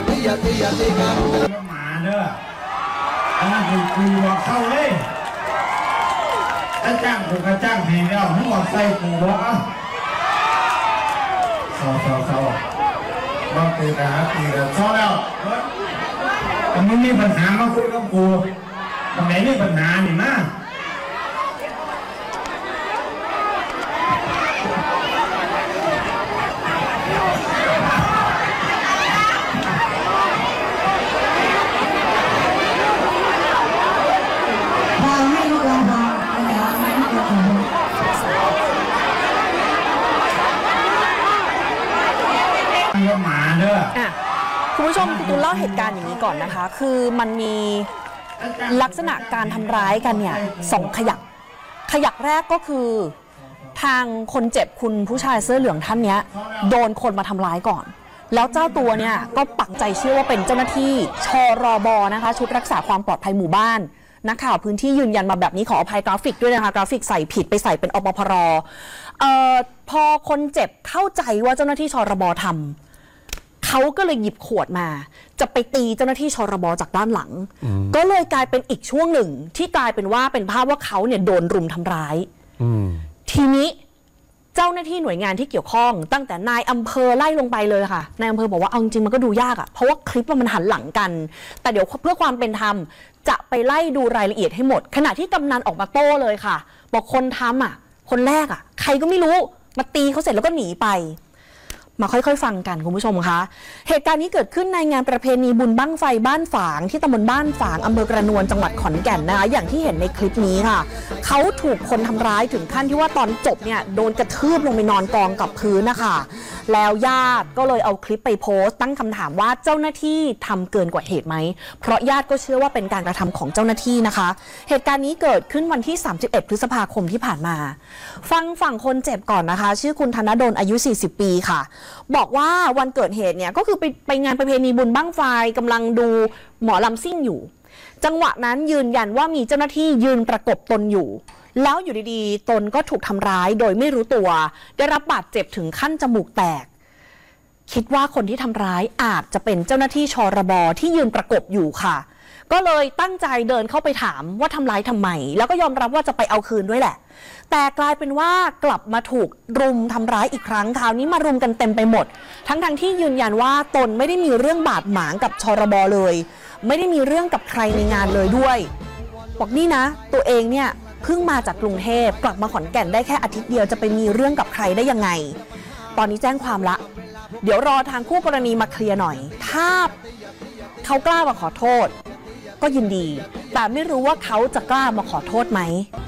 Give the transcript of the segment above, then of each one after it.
หมาเด้ออันนั้นกูบอกเข้าเลยถ้าจ้างกูก็จ้างให้แล้วมึงบอกใส่กูวะเศร้าบ้างตีนะตีแล้วเศร้าแล้วแต่มึงมีปัญหามาคุยกับกูตรงไหนมีปัญหานี่นะหมาเด้อคุณผู้ชมคุณเล่าเหตุการณ์อย่างนี้ก่อนนะคะคือมันมีลักษณะการทำร้ายกันเนี่ย2 ขยักแรกก็คือทางคนเจ็บคุณผู้ชายเสื้อเหลืองท่านเนี้ยโดนคนมาทำร้ายก่อนแล้วเจ้าตัวเนี่ยก็ปักใจเชื่อว่าเป็นเจ้าหน้าที่ชรบนะคะชุดรักษาความปลอดภัยหมู่บ้านนักข่าวพื้นที่ยืนยันมาแบบนี้ขออภัยกราฟิกด้วยนะคะกราฟิกใส่ผิดไปใส่เป็นอปพรพอคนเจ็บเข้าใจว่าเจ้าหน้าที่ชรบทำเขาก็เลยหยิบขวดมาจะไปตีเจ้าหน้าที่ชรบจากด้านหลังก็เลยกลายเป็นอีกช่วงหนึ่งที่กลายเป็นว่าเป็นภาพว่าเขาเนี่ยโดนรุมทำร้ายทีนี้เจ้าหน้าที่หน่วยงานที่เกี่ยวข้องตั้งแต่นายอำเภอไล่ลงไปเลยค่ะนายอำเภอบอกว่าเอาจริงมันก็ดูยากอะเพราะว่าคลิปมันหันหลังกันแต่เดี๋ยวเพื่อความเป็นธรรมจะไปไล่ดูรายละเอียดให้หมดขณะที่กำนันออกมาโต้เลยค่ะบอกคนทำอะคนแรกอะใครก็ไม่รู้มาตีเขาเสร็จแล้วก็หนีไปมาค่อยๆฟังกันคุณผู้ชมคะเหตุการณ์นี้เกิดขึ้นในงานประเพณีบุญบั้งไฟบ้านฝางที่ตำบลบ้านฝางอำเภอกระนวนจังหวัดขอนแก่นนะคะอย่างที่เห็นในคลิปนี้ค่ะเขาถูกคนทำร้ายถึงขั้นที่ว่าตอนจบเนี่ยโดนกระทืบลงไปนอนกองกับพื้นนะคะแล้วญาติก็เลยเอาคลิปไปโพสต์ตั้งคำถามว่าเจ้าหน้าที่ทำเกินกว่าเหตุไหมเพราะญาติก็เชื่อว่าเป็นการกระทำของเจ้าหน้าที่นะคะเหตุการณ์นี้เกิดขึ้นวันที่31 พฤษภาคมที่ผ่านมาฟังฝั่งคนเจ็บก่อนนะคะชื่อคุณธนดลอายุ40 ปีค่ะบอกว่าวันเกิดเหตุเนี่ยก็คือไปงานประเพณีบุญบั้งไฟกำลังดูหมอลำซิ่งอยู่จังหวะนั้นยืนยันว่ามีเจ้าหน้าที่ยืนประกบตนอยู่แล้วอยู่ดีๆตนก็ถูกทำร้ายโดยไม่รู้ตัวได้รับบาดเจ็บถึงขั้นจมูกแตกคิดว่าคนที่ทำร้ายอาจจะเป็นเจ้าหน้าที่ชรบที่ยืนประกบอยู่ค่ะก็เลยตั้งใจเดินเข้าไปถามว่าทำร้ายทำไมแล้วก็ยอมรับว่าจะไปเอาคืนด้วยแหละแต่กลายเป็นว่ากลับมาถูกรุมทำร้ายอีกครั้งคราวนี้มารุมกันเต็มไปหมดทั้งที่ยืนยันว่าตนไม่ได้มีเรื่องบาดหมางกับชรบเลยไม่ได้มีเรื่องกับใครในงานเลยด้วยบอกนี่นะตัวเองเนี่ยเพิ่งมาจากกรุงเทพกลับมาขอนแก่นได้แค่อาทิตย์เดียวจะไปมีเรื่องกับใครได้ยังไงตอนนี้แจ้งความละเดี๋ยวรอทางคู่กรณีมาเคลียร์หน่อยถ้าเขากล้ามาขอโทษก็ยินดีแต่ไม่รู้ว่าเขาจะกล้ามาขอโทษไหม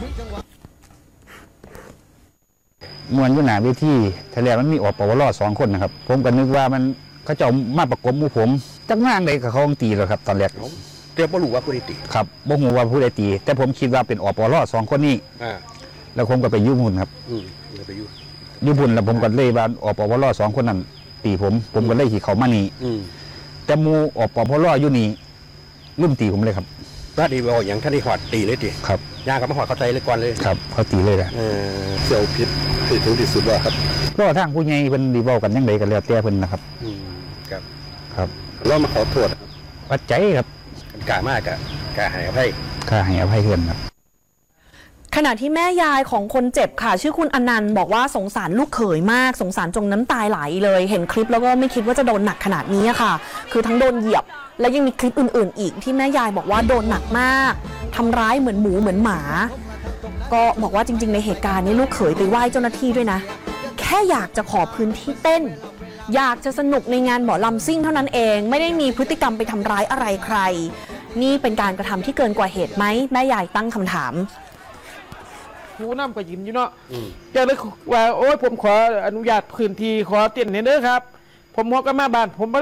มวนอยู่หนาเวทีทะเลมันมีอปวร2 คนนะครับผมก็นึกว่ามันเขาจะมาประกบหมู่ผมจังงานใดกับเขาตีเลยครับตอนแรกเรียกว่ารู้ว่าผู้ใดตีครับบ่ฮู้ว่าผู้ใดตีแต่ผมคิดว่าเป็นอปวร2 คนนี้แล้วผมก็ไปยุ่งหุ่นครับไปยุ่งหุ่นแล้วผมก็เลยว่าอปวร2 คนนั้นตีผมก็เลยขี่เขามานี่แต่หมู่อปวรอยู่นี่รุ่มตีผมเลยครับถ้าดีบอกอย่างท่านที่หอดตีเลยตีครับย่างกับมาหอดเข้าใจเลยก่อนเลยครับเขาตีเลยแหละเสี่ยวพิษถึงที่สุดว่าครับก็ทางผู้ใหญ่เพิ่นดีบอกกันยังไงกันแล้วแต่เพิ่นนะครับครับเรามาขอโทษวัดใจครับกล้ามากกล้าให้อภัยกล้าให้อภัยเพิ่นครับขณะที่แม่ยายของคนเจ็บค่ะชื่อคุณอนันต์บอกว่าสงสารลูกเขยมากสงสารจนน้ำตาไหลเลยเห็นคลิปแล้วก็ไม่คิดว่าจะโดนหนักขนาดนี้ค่ะคือทั้งโดนเหยียบและยังมีคลิปอื่นๆอีกที่แม่ยายบอกว่าโดนหนักมากทำร้ายเหมือนหมูเหมือนหมาก็บอกว่าจริงๆในเหตุการณ์นี้ลูกเขยไปไหว้เจ้าหน้าที่ด้วยนะแค่อยากจะขอพื้นที่เต้นอยากจะสนุกในงานหมอลำซิ่งเท่านั้นเองไม่ได้มีพฤติกรรมไปทำร้ายอะไรใครนี่เป็นการกระทำที่เกินกว่าเหตุไหมแม่ยายตั้งคำถามผู้นำก็ยิ้มอยู่เนาะจะเลยว่าโอ้ยผมขออนุญาตพื้นที่ขอเต้นเด้อครับผมก็มาบ้านผม